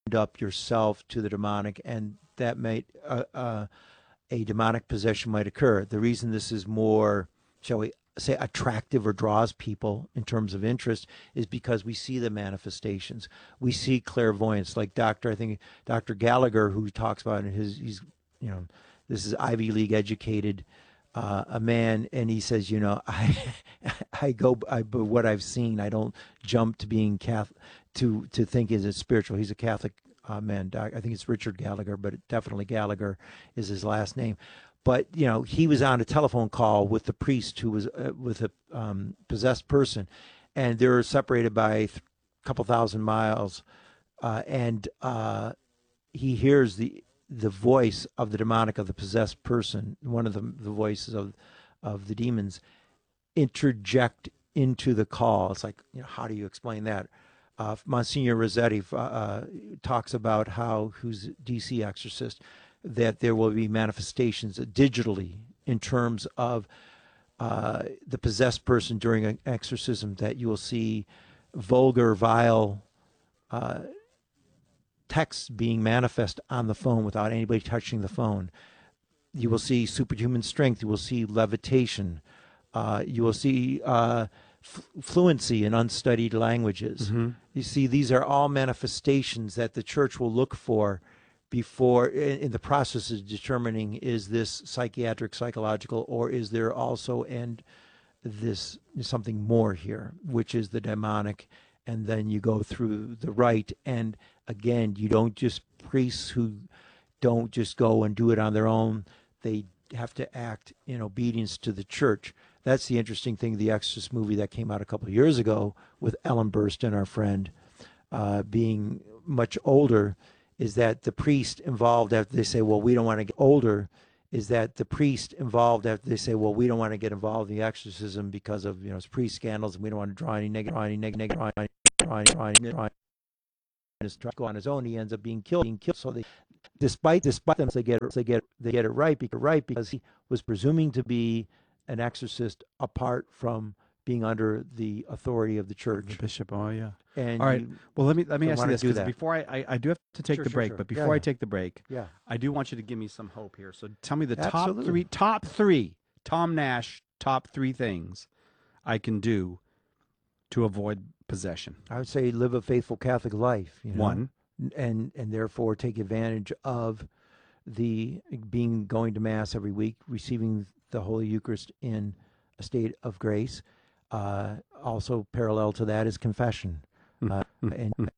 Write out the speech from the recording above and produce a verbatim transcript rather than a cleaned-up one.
up yourself to the demonic, and that might uh, uh, a demonic possession might occur. The reason this is more, shall we say, attractive or draws people in terms of interest is because we see the manifestations. We see clairvoyance, like Doctor I think Doctor Gallagher, who talks about in his, he's, you know, this is Ivy League educated, uh, a man, and he says, you know, I, I go, I, but what I've seen, I don't jump to being Catholic, to to think is it spiritual. He's a Catholic uh, man. I think it's Richard Gallagher, but definitely Gallagher is his last name. But, you know, he was on a telephone call with the priest who was uh, with a um, possessed person, and they were separated by a th- couple thousand miles. Uh, and uh, he hears the the voice of the demonic, of the possessed person, one of the, the voices of of the demons, interject into the call. It's like, you know, how do you explain that? Uh, Monsignor Rossetti uh, talks about how, who's a D C exorcist, that there will be manifestations digitally in terms of uh, the possessed person during an exorcism, that you will see vulgar, vile uh, texts being manifest on the phone without anybody touching the phone. You will see superhuman strength. You will see levitation. Uh, you will see uh, f- fluency in unstudied languages. Mm-hmm. You see, these are all manifestations that the church will look for before, in, in the process of determining, is this psychiatric, psychological, or is there also and this something more here, which is the demonic. And then you go through the rite, and again, you don't just, priests who don't just go and do it on their own, they have to act in obedience to the church. That's the interesting thing. The Exorcist movie that came out a couple of years ago with Ellen Burstyn, our friend, uh, being much older, is that the priest involved, after they say, well, we don't want to get older, is that the priest involved, after they say, well, we don't want to get involved in the exorcism because of, you know, it's priest scandals, and we don't want to draw any negative, draw any negative, draw any, draw any, draw any, draw any, draw any, go on his own. He ends up being killed, being killed. So they, despite, despite them, they get, they get, they get it right, because, right, because he was presuming to be an exorcist apart from being under the authority of the church. The bishop. Oh yeah. And all right. Well, let me let me ask you this, because before I, I I do have to take sure, the sure, break, sure. but before yeah, I yeah. take the break, yeah, I do want you to give me some hope here. So tell me the Absolutely. top three, top three, Tom Nash, top three things I can do to avoid possession. I would say live a faithful Catholic life. You know? One, and and therefore take advantage of the being going to Mass every week, receiving the Holy Eucharist in a state of grace. Uh, also, parallel to that is confession, uh, and